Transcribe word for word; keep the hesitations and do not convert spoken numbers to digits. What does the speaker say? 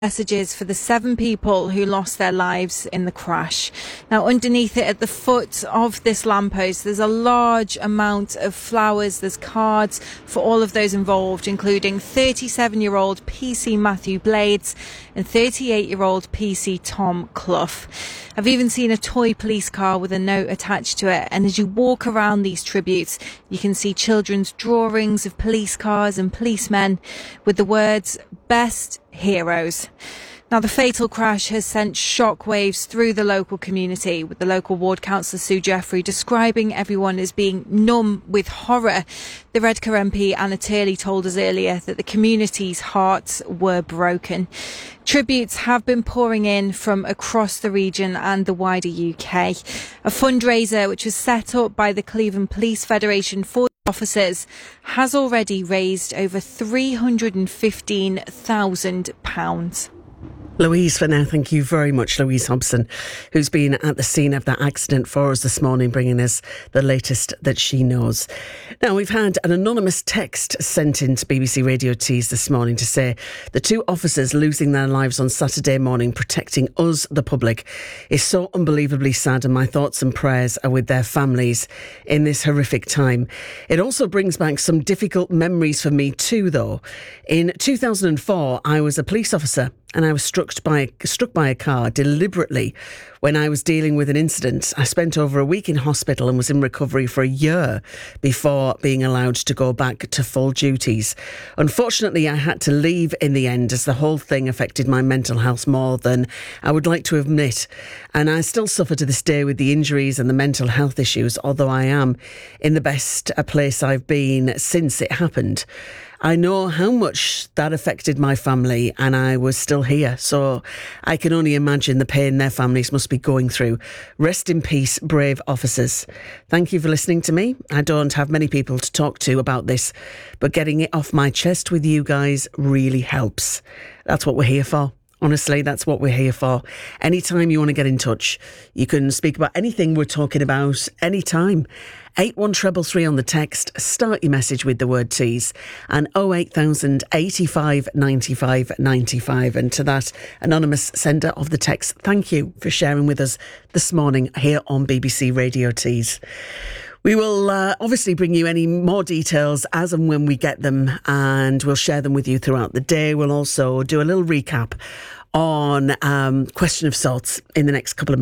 messages for the seven people who lost their lives in the crash. Now, underneath it, at the foot of this lamppost, there's a large amount of flowers. There's cards for all of those involved, including thirty-seven-year-old P C Matthew Blades and thirty-eight-year-old P C Tom Clough. I've even seen a toy police car with a note attached to it, and as you walk around these tributes, you can see children's drawings of police cars and policemen with the words, "Best Heroes." Now, the fatal crash has sent shockwaves through the local community, with the local ward councillor Sue Jeffrey describing everyone as being numb with horror. The Redcar M P Anna Turley told us earlier that the community's hearts were broken. Tributes have been pouring in from across the region and the wider U K. A fundraiser which was set up by the Cleveland Police Federation for officers has already raised over three hundred fifteen thousand pounds. Louise, for now, thank you very much. Louise Hobson, who's been at the scene of that accident for us this morning, bringing us the latest that she knows. Now, we've had an anonymous text sent in to B B C Radio Tees this morning to say the two officers losing their lives on Saturday morning protecting us, the public, is so unbelievably sad, and my thoughts and prayers are with their families in this horrific time. It also brings back some difficult memories for me too, though. In two thousand four, I was a police officer and I was struck by, struck by a car deliberately when I was dealing with an incident. I spent over a week in hospital and was in recovery for a year before being allowed to go back to full duties. Unfortunately, I had to leave in the end as the whole thing affected my mental health more than I would like to admit. And I still suffer to this day with the injuries and the mental health issues, although I am in the best place I've been since it happened. I know how much that affected my family, and I was still here, so I can only imagine the pain their families must be going through. Rest in peace, brave officers. Thank you for listening to me. I don't have many people to talk to about this, but getting it off my chest with you guys really helps. That's what we're here for. Honestly, that's what we're here for. Anytime you want to get in touch, you can speak about anything we're talking about anytime. eight one three three on the text. Start your message with the word tease. And oh eight thousand eighty-five ninety-five ninety-five. And to that anonymous sender of the text, thank you for sharing with us this morning here on B B C Radio Tees. We will uh, obviously bring you any more details as and when we get them, and we'll share them with you throughout the day. We'll also do a little recap on um, Question of Sorts in the next couple of minutes.